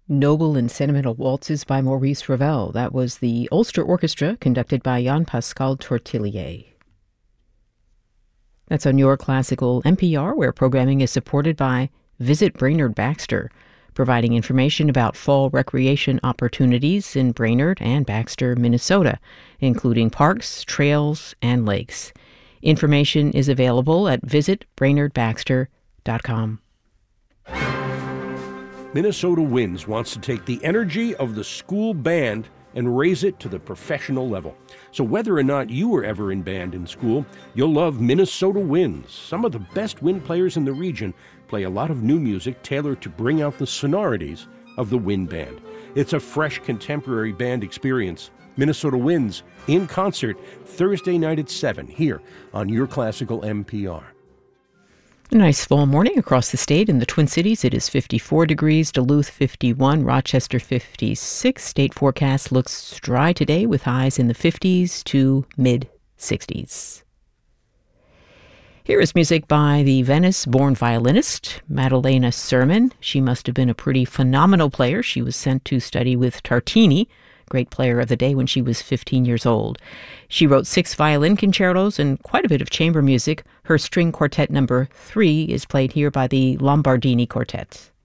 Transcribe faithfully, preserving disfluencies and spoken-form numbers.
Noble and Sentimental Waltzes by Maurice Ravel. That was the Ulster Orchestra, conducted by Jean-Pascal Tortelier. That's on your classical N P R, where programming is supported by Visit Brainerd Baxter, providing information about fall recreation opportunities in Brainerd and Baxter, Minnesota, including parks, trails, and lakes. Information is available at visit brainerd baxter dot com. Minnesota Winds wants to take the energy of the school band and raise it to the professional level. So whether or not you were ever in band in school, you'll love Minnesota Winds. Some of the best wind players in the region play a lot of new music tailored to bring out the sonorities of the wind band. It's a fresh contemporary band experience. Minnesota Winds in concert Thursday night at seven here on Your Classical N P R. A nice fall morning across the state. In the Twin Cities, it is fifty-four degrees, Duluth fifty-one, Rochester fifty-six. State forecast looks dry today with highs in the fifties to mid-sixties. Here is music by the Venice-born violinist Maddalena Sermon. She must have been a pretty phenomenal player. She was sent to study with Tartini, great player of the day, when she was fifteen years old. She wrote six violin concertos and quite a bit of chamber music. Her string quartet number three is played here by the Lombardini Quartet.